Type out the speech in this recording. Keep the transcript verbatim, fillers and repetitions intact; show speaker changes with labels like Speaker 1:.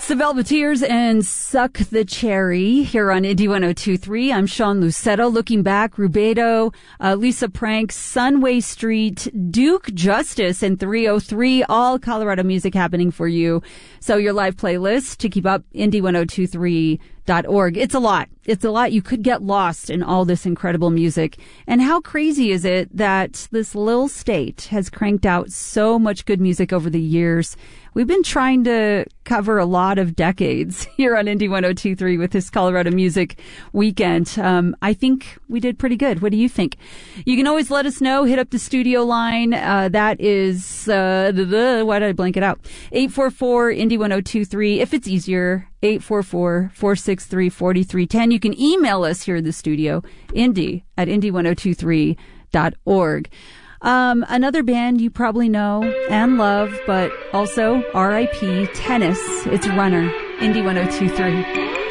Speaker 1: The Velveteers and Suck the Cherry here on Indie one oh two point three. I'm Sean Lucetto. Looking back, Rubedo, uh, Lisa Prank, Sunway Street, Duke Justice, and three oh three. All Colorado music happening for you. So your live playlist to keep up, indie one oh two three dot org. It's a lot. It's a lot. You could get lost in all this incredible music. And how crazy is it that this little state has cranked out so much good music over the years? We've been trying to cover a lot of decades here on Indie one oh two point three with this Colorado Music Weekend. Um, I think we did pretty good. What do you think? You can always let us know. Hit up the studio line. Uh, that is, uh, the, the, why did I blank it out? eight four four, Indie one oh two point three. If it's easier, eight four four, four six three, four three one zero. You can email us here in the studio, indie at indie one oh two point three dot org. Um, another band you probably know and love, but also R I P Tennis. It's Runner, Indie one oh two point three.